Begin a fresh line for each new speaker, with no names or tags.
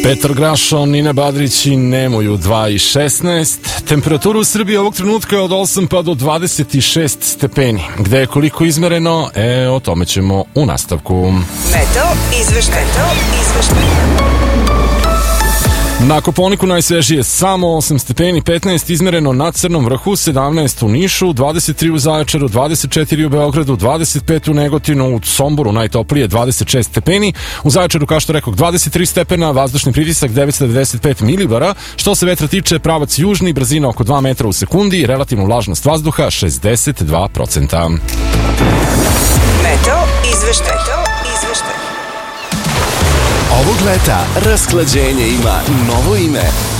Petar Grašo, Nina Badrić i Nemuju 2,16. Temperaturu u Srbiji ovog trenutka je od 8 pa do 26 stepeni. Gde je koliko izmereno, o tome ćemo u nastavku.
Meteo izveštaj.
Na Kopaoniku najsvežije samo 8 stepeni, 15 izmereno na Crnom vrhu, 17 u Nišu, 23 u Zaječaru, 24 u Beogradu, 25 u Negotinu, u Somboru najtoplije 26 stepeni, u Zaječaru, kao što rekao, 23 stepena, vazdušni pritisak 995 milibara, što se vetra tiče, pravac južni, brzina oko 2 metra u sekundi, relativna vlažnost vazduha 62%.
Meteo izveštaj.
Ovog leta rasklađenje ima novo ime.